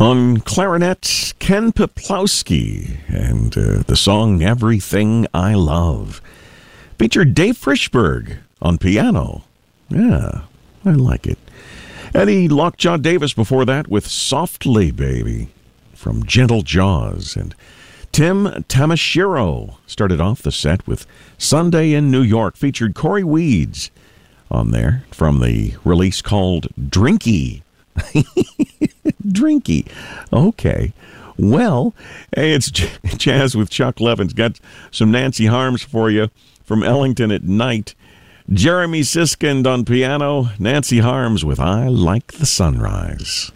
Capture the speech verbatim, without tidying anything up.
On clarinet, Ken Peplowski, and uh, the song Everything I Love. Featured Dave Frischberg on piano. Yeah, I like it. Eddie Lockjaw Davis before that with Softly Baby from Gentle Jaws. And Tim Tamashiro started off the set with Sunday in New York. Featured Corey Weeds on there from the release called Drinky. Drinky. Okay. Well, hey, it's Jazz with Chuck Levins. Got some Nancy Harms for you from Ellington at Night. Jeremy Siskind on piano. Nancy Harms with I Like the Sunrise.